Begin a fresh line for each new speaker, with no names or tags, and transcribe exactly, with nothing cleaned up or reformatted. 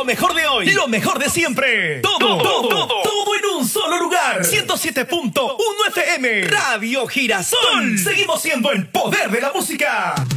Lo mejor de hoy, lo mejor de siempre. Todo, todo, todo, todo, todo en un solo lugar. ciento siete punto uno F M, Radio Girasol. Seguimos siendo el poder de la música.